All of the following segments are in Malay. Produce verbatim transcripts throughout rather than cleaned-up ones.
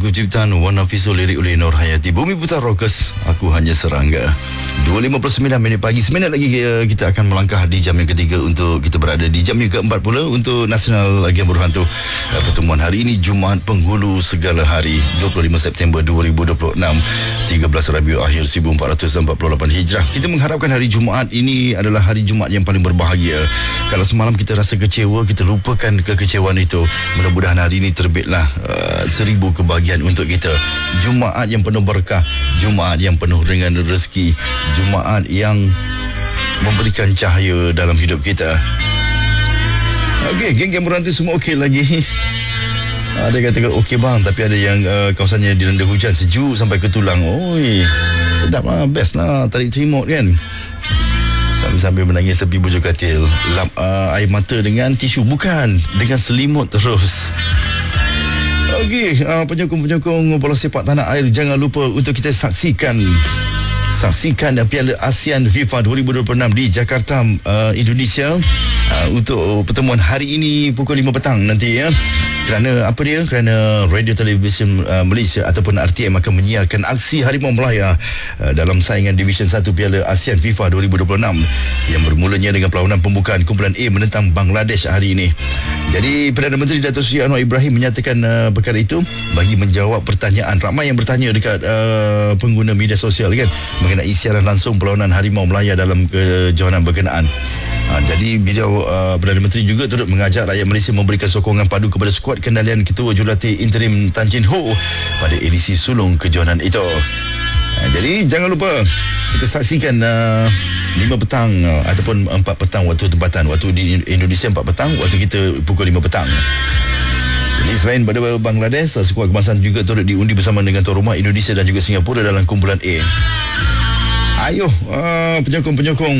lagu ciptaan Wan Nafisul, lirik oleh Nur Hayati. Bumi Putar Rockers, Aku Hanya Serangga. dua lima puluh sembilan minit pagi. Seminit lagi kita akan melangkah di jam yang ketiga untuk kita berada di jam yang keempat pula untuk Nasional Game Berhantu. Pertemuan hari ini Jumaat Penghulu Segala Hari, dua puluh lima September dua ribu dua puluh enam, tiga belas Rabiul Akhir seribu empat ratus empat puluh lapan Hijrah. Kita mengharapkan hari Jumaat ini adalah hari Jumaat yang paling berbahagia. Kalau semalam kita rasa kecewa, kita lupakan kekecewaan itu. Mudah-mudahan hari ini terbitlah uh, seribu kebahagiaan untuk kita. Jumaat yang penuh berkah, Jumaat yang penuh dengan rezeki, Jumaat yang memberikan cahaya dalam hidup kita. Okey, geng Game Berhantu semua okey lagi? Ada yang kata okey bang, tapi ada yang uh, kawasannya dilanda hujan sejuk sampai ke tulang. Oi, sedap lah, best lah, tarik remote kan. Sambil-sambil menangis tepi bujur katil, lap uh, air mata dengan tisu, bukan, dengan selimut terus. Okey, uh, penyokong-penyokong bola sepak tanah air, jangan lupa untuk kita saksikan Saksikan Piala ASEAN FIFA dua ribu dua puluh enam di Jakarta, uh, Indonesia, uh, untuk pertemuan hari ini pukul lima petang nanti ya. Kerana apa dia? Kerana Radio Television uh, Malaysia ataupun R T M akan menyiarkan aksi Harimau Melaya uh, dalam saingan Division satu Piala ASEAN FIFA dua ribu dua puluh enam yang bermulanya dengan perlawanan pembukaan kumpulan A menentang Bangladesh hari ini. Jadi Perdana Menteri Datuk Seri Anwar Ibrahim menyatakan uh, perkara itu bagi menjawab pertanyaan ramai yang bertanya dekat uh, pengguna media sosial kan mengenai siaran langsung perlawanan Harimau Melaya dalam kejohanan berkenaan. Ha, jadi beliau uh, Perdana Menteri juga turut mengajak rakyat Malaysia memberikan sokongan padu kepada skuad kendalian Ketua Jurulatih Interim Tan Jin Ho pada edisi sulung kejohanan itu. Ha, jadi jangan lupa kita saksikan uh, lima petang uh, ataupun empat petang waktu tempatan. Waktu di Indonesia empat petang, waktu kita pukul lima petang. Jadi selain pada Bangladesh, skuad kebangsaan juga turut diundi bersama dengan tuan rumah Indonesia dan juga Singapura dalam kumpulan A. Ayo uh, penyokong-penyokong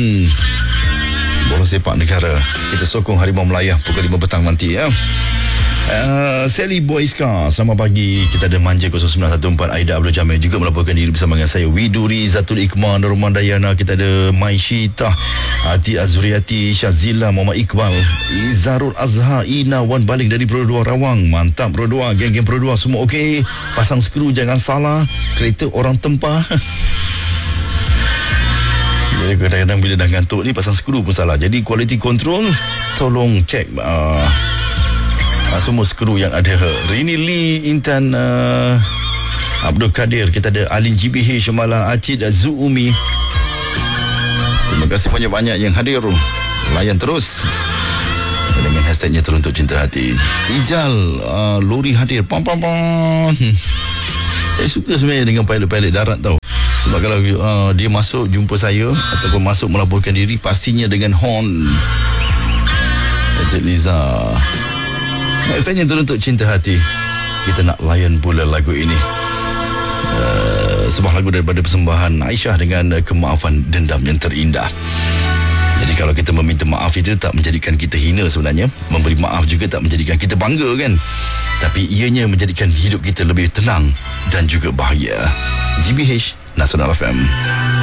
bola sepak negara, kita sokong Harimau Melaya pukul lima petang nanti ya. Uh, Sally Boyska, selamat pagi. Kita ada Manja kosong sembilan satu empat, Aida Abdul Jamil juga melaporkan diri bersama dengan saya, Widuri Zatul Iqmah, Norman Dayana. Kita ada Maishita, Ati Azuriati, Syazila, Muhammad Iqbal, Izarul Azhar, Ina Wan Balik dari Pro dua Rawang. Mantap Pro dua, geng-geng Pro dua semua okey. Pasang skru jangan salah, kereta orang tempah. Jadi kadang-kadang bila dah ngantuk ni pasang skru pun salah. Jadi quality control tolong cek uh, uh, semua skru yang ada. Rini Lee, Intan uh, Abdul Kadir. Kita ada Alin G B H, Shemala Acid, Zuumi. Terima kasih banyak-banyak yang hadir. Layan terus dengan hashtagnya Teruntuk Cinta Hati. Ijal uh, Lori hadir. Pam pam pam. Saya suka sebenarnya dengan pilot-pilot darat tau. Sebab kalau uh, dia masuk jumpa saya ataupun masuk melaporkan diri, pastinya dengan horn. Encik Liza. Hashtagnya Teruntuk Cinta Hati. Kita nak layan pula lagu ini. Uh, sebuah lagu daripada persembahan Aisyah dengan uh, Kemaafan Dendam Yang Terindah. Jadi kalau kita meminta maaf itu tak menjadikan kita hina sebenarnya. Memberi maaf juga tak menjadikan kita bangga kan. Tapi ianya menjadikan hidup kita lebih tenang dan juga bahagia. G B H Nasional F M.